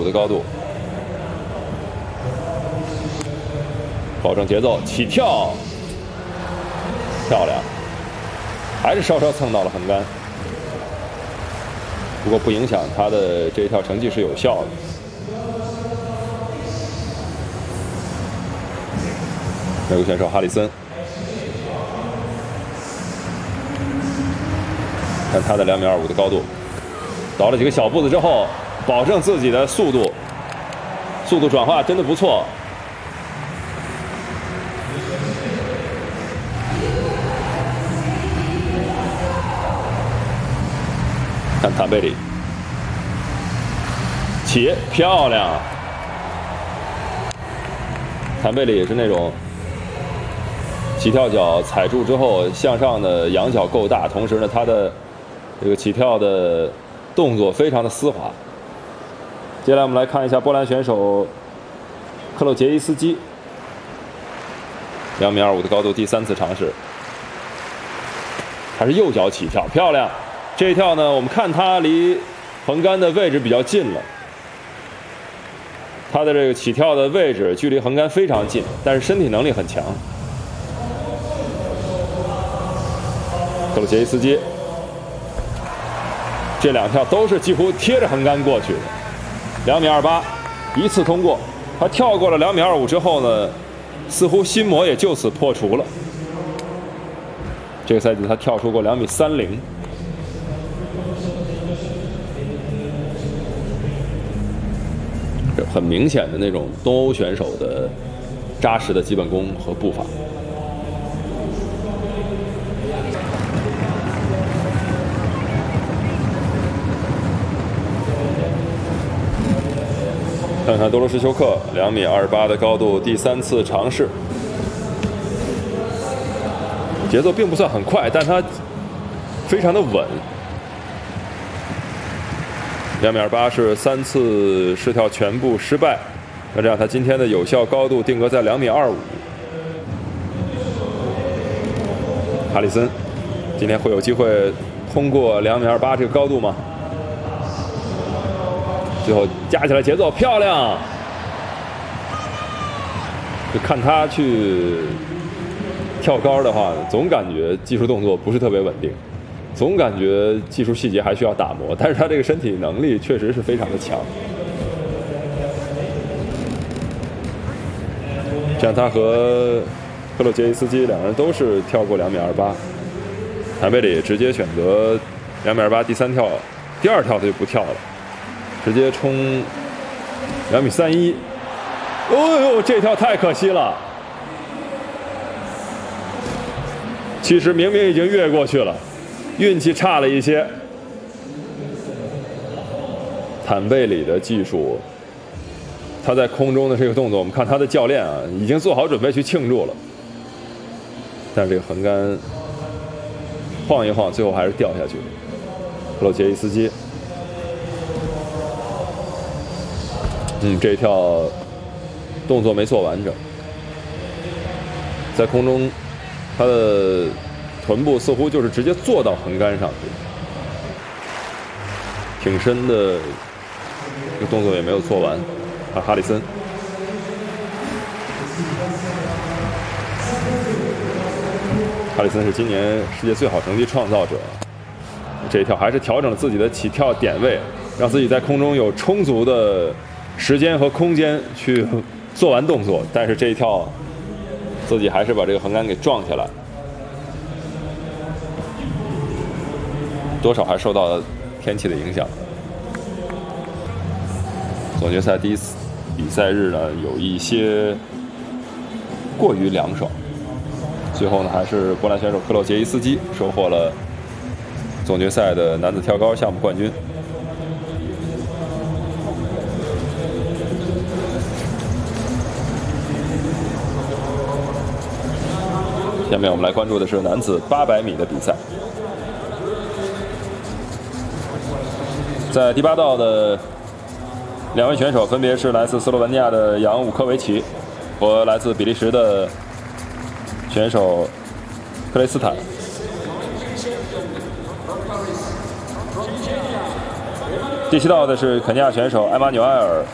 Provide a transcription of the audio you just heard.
的高度，保证节奏，起跳，漂亮，还是稍稍蹭到了横杆，不过不影响他的这一跳成绩是有效的。美国选手哈里森，看他的2.25米的高度，倒了几个小步子之后，保证自己的速度转化真的不错。看坦贝里，起，漂亮！坦贝里也是那种起跳脚踩住之后向上的仰角够大，同时呢，他的这个起跳的动作非常的丝滑。接下来我们来看一下波兰选手克洛杰伊斯基，2.25米的高度第3次尝试，他是右脚起跳，漂亮！这一跳呢，我们看他离横杆的位置比较近了，他的这个起跳的位置距离横杆非常近，但是身体能力很强。克鲁杰伊斯基这2跳都是几乎贴着横杆过去的，2.28米，一次通过。他跳过了2.25米之后呢，似乎心魔也就此破除了。这个赛季他跳出过2.30米。很明显的那种东欧选手的扎实的基本功和步伐。看看多罗什丘克2.28米的高度第3次尝试，节奏并不算很快，但他非常的稳。2.28米是3次试跳全部失败，那这样他今天的有效高度定格在2.25米。哈里森今天会有机会通过2.28米这个高度吗？最后加起来节奏漂亮，就看他去跳高的话，总感觉技术动作不是特别稳定。总感觉技术细节还需要打磨，但是他这个身体能力确实是非常的强。这样他和克洛杰伊斯基2人都是跳过2.28米，坦贝里也直接选择2.28米第3跳，第2跳他就不跳了，直接冲2.31米。哦呦，这跳太可惜了！其实明明已经越过去了。运气差了一些，坦贝里的技术，他在空中的这个动作，我们看他的教练啊，已经做好准备去庆祝了，但是这个横杆晃一晃，最后还是掉下去了。克洛杰伊斯基，这一跳动作没做完整，在空中他的臀部似乎就是直接坐到横杆上去，挺深的这个动作也没有做完。哈里森，哈里森是今年世界最好成绩创造者，这一跳还是调整了自己的起跳点位，让自己在空中有充足的时间和空间去做完动作，但是这一跳自己还是把这个横杆给撞下来。多少还受到天气的影响。总决赛第1次比赛日呢，有一些过于凉爽，最后呢，还是波兰选手克洛杰伊斯基收获了总决赛的男子跳高项目冠军。下面我们来关注的是男子800米的比赛。在第8道的2位选手分别是来自斯洛文尼亚的扬武科维奇和来自比利时的选手克雷斯坦。第7道的是肯尼亚选手埃马纽埃尔